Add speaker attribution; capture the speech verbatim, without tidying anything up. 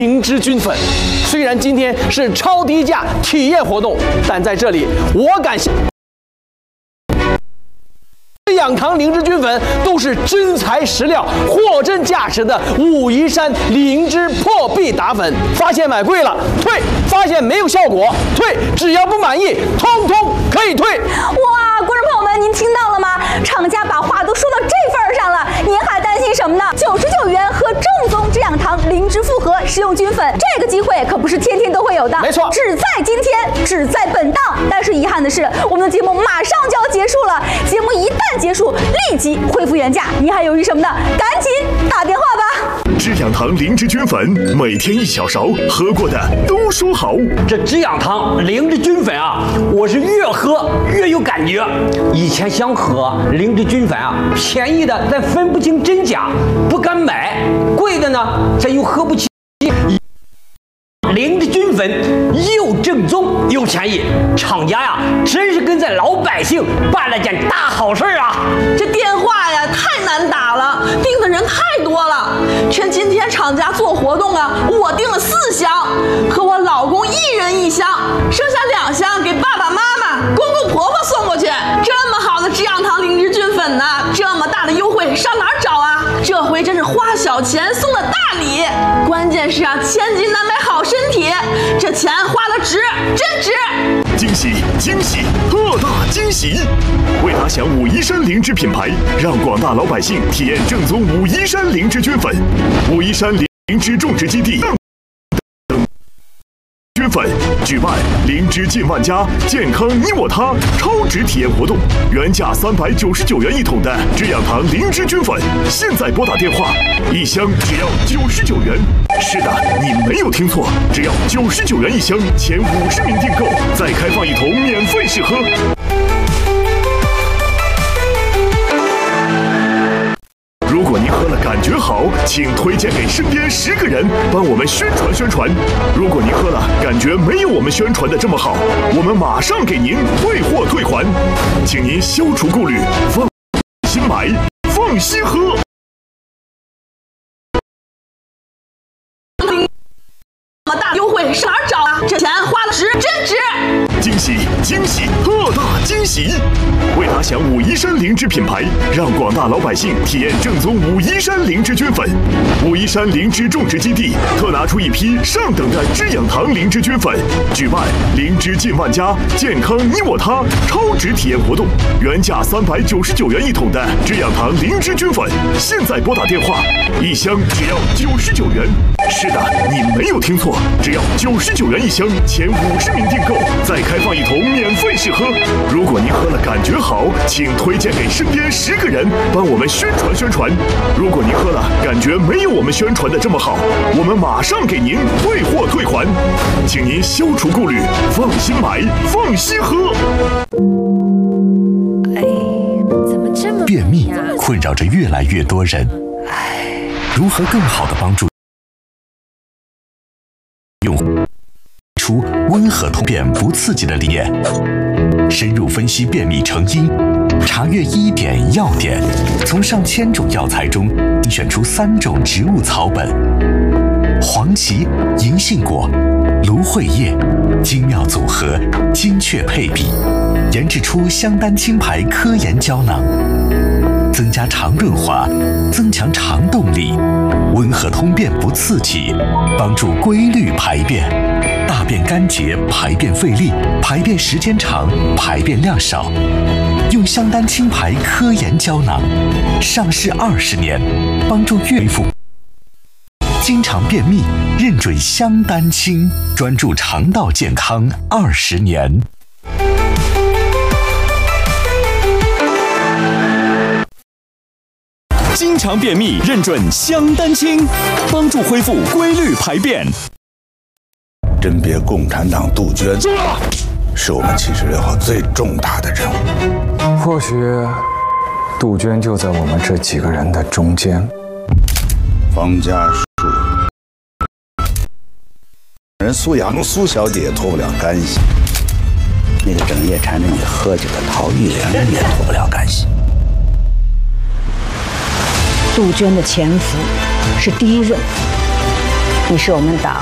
Speaker 1: 灵芝菌粉。虽然今天是超低价体验活动，但在这里我敢信。 养堂灵芝菌粉都是真材实料、货真价实的武夷山灵芝破壁打粉。发现买贵了退，发现没有效果退，只要不满意，通通可以退。
Speaker 2: 哇，观众朋友们，您听到了吗？厂家把话都说到这份儿上了，您还担心什么呢？九十九元喝正宗止痒堂灵芝复合食用菌粉，这个机会可不是天天都会有的。
Speaker 1: 没错，
Speaker 2: 只在今天，只在本档。但是遗憾的是，我们的节目马上就要结束了。节目一旦结束，立即恢复原价。您还犹豫什么呢？赶紧打电话吧！
Speaker 3: 止痒堂灵芝菌粉，每天一小勺，喝过的都说好。
Speaker 4: 这止痒堂灵芝菌粉啊，我是越喝越有感觉。以前想喝灵芝菌粉啊，便宜的咱分不清真假，不敢买；贵的呢，咱又喝不起。灵芝菌粉又正宗又便宜，厂家呀，真是跟咱老百姓办了件大好事啊！
Speaker 5: 这电话呀太难打了，订的人太多了。趁今天厂家做活动啊，我订了四箱，和我老公一人一箱，剩下两箱给爸爸妈妈、公公婆婆送过去。这么好的止痒堂灵芝菌粉呢，这么大的优惠上哪儿找啊？这回真是花小钱送了大礼，关键是啊，千金难买好身体，这钱花的值，真值！
Speaker 3: 惊喜惊喜，特大惊喜！为打响武夷山灵芝品牌，让广大老百姓体验正宗武夷山灵芝菌粉。武夷山灵芝种植基地菌粉举办灵芝进万家，健康你我他超值体验活动，原价三百九十九元一桶的止痒堂灵芝菌粉，现在拨打电话，一箱只要九十九元。是的，你没有听错，只要九十九元一箱，前五十名订购再开放一桶免费试喝。如果您喝了感觉好，请推荐给身边十个人，帮我们宣传宣传。如果您喝了感觉没有我们宣传的这么好，我们马上给您退货退还，请您消除顾虑，放心买，放心喝。
Speaker 5: 这么大优惠上哪儿找啊？这钱花的值，真值！
Speaker 3: 惊喜惊喜，特大惊喜！为打响武夷山灵芝品牌，让广大老百姓体验正宗武夷山灵芝菌粉，武夷山灵芝种植基地特拿出一批上等的止痒堂灵芝菌粉，举办灵芝进万家，健康你我他超值体验活动，原价三百九十九元一桶的止痒堂灵芝菌粉，现在拨打电话，一箱只要九十九元。是的，你没有听错，只要九十九元一箱，前五十名订购再开放一桶免费试喝。如果您喝了感觉好，请推荐给身边十个人，帮我们宣传宣传。如果您喝了感觉没有我们宣传的这么好，我们马上给您退货退还，请您消除顾虑，放心买，放心喝。
Speaker 6: 便秘困扰着越来越多人，如何更好地帮助用户出温和通便不刺激的理念？深入分析便秘成因，查阅医典药典，从上千种药材中精选出三种植物草本：黄芪、银杏果、芦荟叶，精妙组合，精确配比，研制出香丹清排科研胶囊，增加肠润滑，增强肠动力，温和通便不刺激，帮助规律排便，大便干结，排便费力，排便时间长，排便量少。用香丹清排科研胶囊，上市二十年，帮助孕妇经常便秘，认准香丹清，专注肠道健康二十年。
Speaker 7: 经常便秘，认准香丹清，帮助恢复规律排便。
Speaker 8: 甄别共产党杜鹃，是我们七十六号最重大的任务。
Speaker 9: 或许，杜鹃就在我们这几个人的中间。
Speaker 8: 方家树，人苏阳苏小姐脱不了干系，那个整夜缠着你喝酒的陶玉莲也脱不了干系。
Speaker 10: 杜鹃的前夫是第一任，
Speaker 2: 你是我们党